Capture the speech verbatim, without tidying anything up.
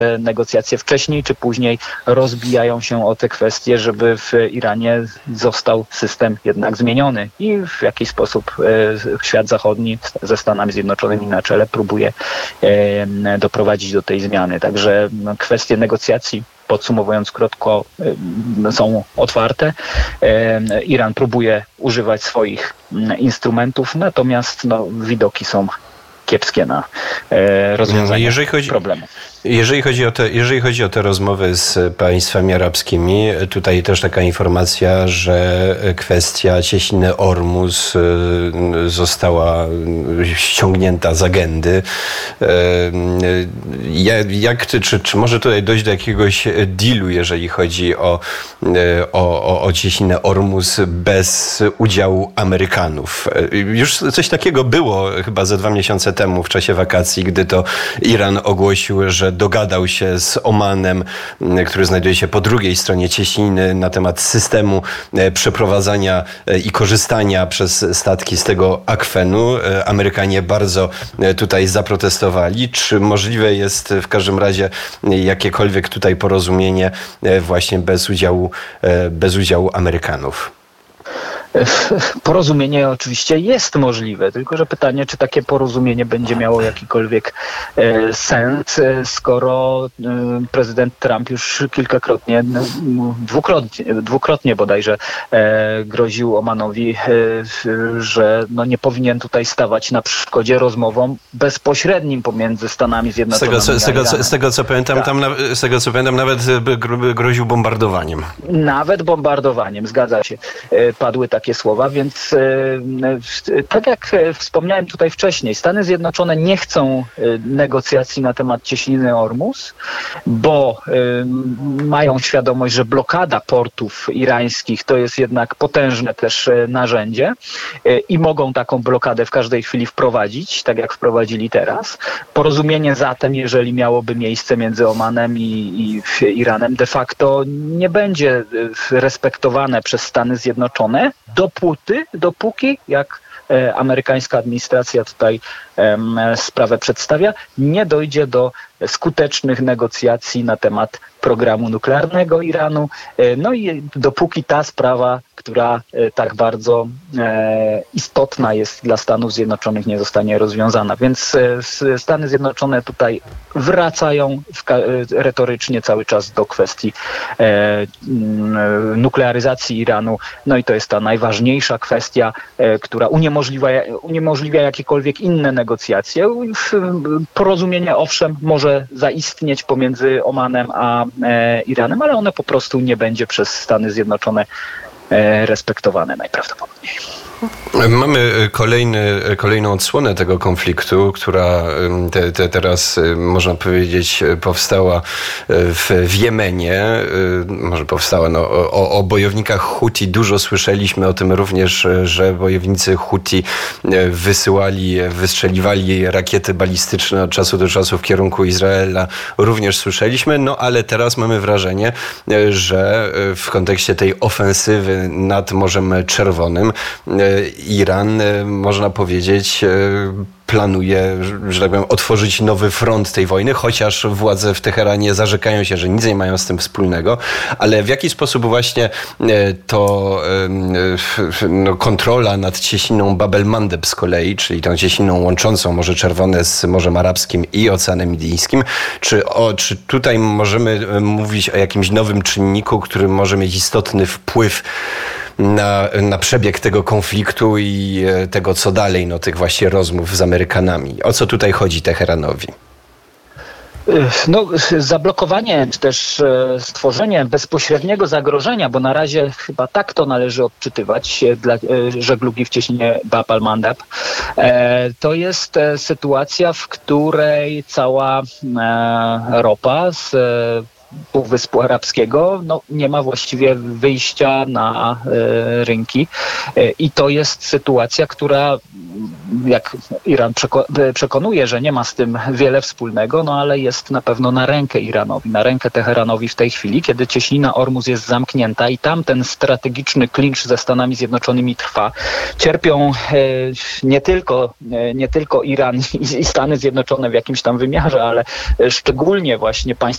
negocjacje wcześniej czy później rozbijają się o te kwestie, żeby w Iranie został system jednak zmieniony i w jakiś sposób świat zachodni ze Stanami Zjednoczonymi na czele próbuje doprowadzić do tej zmiany. Także kwestie negocjacji, podsumowując krótko, są otwarte. Iran próbuje używać swoich instrumentów, natomiast no, widoki są kiepskie na e, rozwiązanie jeżeli chodzi, problemu. Jeżeli chodzi, o te, jeżeli chodzi o te rozmowy z państwami arabskimi, tutaj też taka informacja, że kwestia cieśniny Ormus została ściągnięta z agendy. Jak, czy, czy może tutaj dojść do jakiegoś dealu, jeżeli chodzi o, o, o, o cieśninę Ormus bez udziału Amerykanów? Już coś takiego było chyba ze dwa miesiące temu w czasie wakacji, gdy to Iran ogłosił, że dogadał się z Omanem, który znajduje się po drugiej stronie cieśniny, na temat systemu przeprowadzania i korzystania przez statki z tego akwenu. Amerykanie bardzo tutaj zaprotestowali. Czy możliwe jest w każdym razie jakiekolwiek tutaj porozumienie właśnie bez udziału, bez udziału Amerykanów? Porozumienie oczywiście jest możliwe, tylko że pytanie, czy takie porozumienie będzie miało jakikolwiek e, sens, skoro e, prezydent Trump już kilkakrotnie, dwukrotnie, dwukrotnie bodajże e, groził Omanowi, e, że no, nie powinien tutaj stawać na przeszkodzie rozmowom bezpośrednim pomiędzy Stanami Zjednoczonymi. Z tego, co, z tego, co, z tego co pamiętam, tak. tam na, z tego co pamiętam, nawet groził bombardowaniem. Nawet bombardowaniem, zgadza się. E, padły takie takie słowa, więc e, tak jak wspomniałem tutaj wcześniej, Stany Zjednoczone nie chcą e, negocjacji na temat cieśniny Ormus, bo e, mają świadomość, że blokada portów irańskich to jest jednak potężne też e, narzędzie e, i mogą taką blokadę w każdej chwili wprowadzić, tak jak wprowadzili teraz. Porozumienie zatem, jeżeli miałoby miejsce między Omanem i, i Iranem, de facto nie będzie respektowane przez Stany Zjednoczone, dopóty, dopóki, jak e, amerykańska administracja tutaj e, sprawę przedstawia, nie dojdzie do skutecznych negocjacji na temat programu nuklearnego Iranu. E, no i dopóki ta sprawa, która e, tak bardzo e, istotna jest dla Stanów Zjednoczonych, nie zostanie rozwiązana. Więc e, Stany Zjednoczone tutaj wracają w, e, retorycznie cały czas do kwestii e, n, nuklearyzacji Iranu. No i to jest ta najważniejsza kwestia, e, która uniemożliwia, uniemożliwia jakiekolwiek inne negocjacje. Porozumienie owszem może zaistnieć pomiędzy Omanem a e, Iranem, ale one po prostu nie będzie przez Stany Zjednoczone e, respektowane najprawdopodobniej. Mamy kolejny, kolejną odsłonę tego konfliktu, która te, te teraz, można powiedzieć, powstała w, w Jemenie. Może powstała, no, o, o bojownikach Huti dużo słyszeliśmy, o tym również, że bojownicy Huti wysyłali, wystrzeliwali rakiety balistyczne od czasu do czasu w kierunku Izraela. Również słyszeliśmy, no ale teraz mamy wrażenie, że w kontekście tej ofensywy nad Morzem Czerwonym Iran, można powiedzieć, planuje, że tak powiem, otworzyć nowy front tej wojny, chociaż władze w Teheranie zarzekają się, że nic nie mają z tym wspólnego, ale w jaki sposób właśnie to no, kontrola nad cieśniną Bab el-Mandeb z kolei, czyli tą cieśniną łączącą Morze Czerwone z Morzem Arabskim i Oceanem Indyjskim, czy, o, czy tutaj możemy mówić o jakimś nowym czynniku, który może mieć istotny wpływ Na, na przebieg tego konfliktu i tego, co dalej, no tych właśnie rozmów z Amerykanami. O co tutaj chodzi Teheranowi? No, zablokowanie, czy też stworzenie bezpośredniego zagrożenia, bo na razie chyba tak to należy odczytywać dla żeglugi w cieśninie Bab el-Mandeb, to jest sytuacja, w której cała ropa z Półwyspu Arabskiego no, nie ma właściwie wyjścia na e, rynki e, i to jest sytuacja, która jak Iran przekonuje, że nie ma z tym wiele wspólnego, no ale jest na pewno na rękę Iranowi, na rękę Teheranowi w tej chwili, kiedy cieśnina Ormuz jest zamknięta i tam ten strategiczny klincz ze Stanami Zjednoczonymi trwa. Cierpią nie tylko, nie tylko Iran i Stany Zjednoczone w jakimś tam wymiarze, ale szczególnie właśnie państwa